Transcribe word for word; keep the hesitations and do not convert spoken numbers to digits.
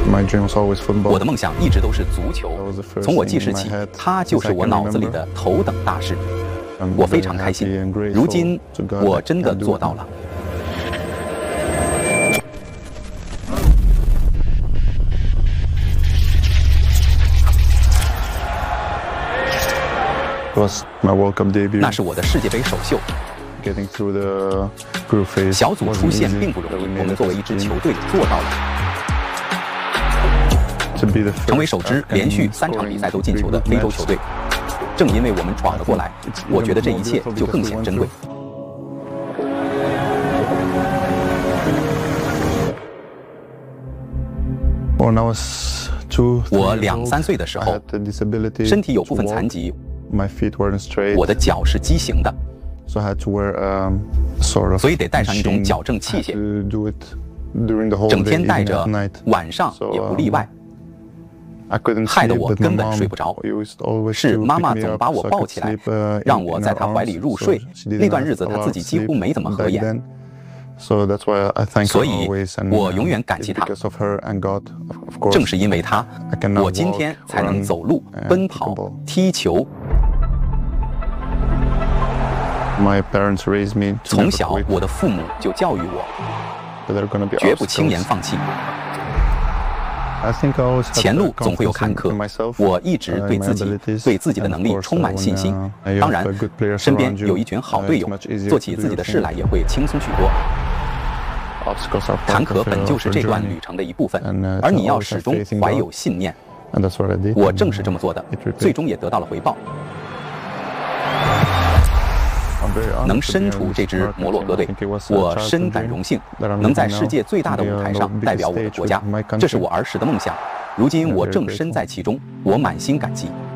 我的梦想一直都是足球，从我记事起，它就是我脑子里的头等大事。我非常开心，如今我真的做到了。那是我的世界杯首秀。小组出线并不容易，我们作为一支球队做到了。成为首支连续三场比赛都进球的非洲球队，正因为我们闯了过来，我觉得这一切就更显珍贵。我两三岁的时候，身体有部分残疾，我的脚是畸形的，所以得带上一种矫正器械，整天带着，晚上也不例外。害得我根本睡不着，是妈妈总把我抱起来，让我在她怀里入睡。那段日子她自己几乎没怎么合眼，所以我永远感激她。正是因为她，我今天才能走路、奔跑、踢球。从小，我的父母就教育我，绝不轻言放弃。前路总会有坎坷，我一直对自己、对自己的能力充满信心。当然，身边有一群好队友，做起自己的事来也会轻松许多。坎坷本就是这段旅程的一部分，而你要始终怀有信念。我正是这么做的，最终也得到了回报。能身处这支摩洛哥队，我深感荣幸，能在世界最大的舞台上代表我的国家，这是我儿时的梦想。如今我正身在其中，我满心感激。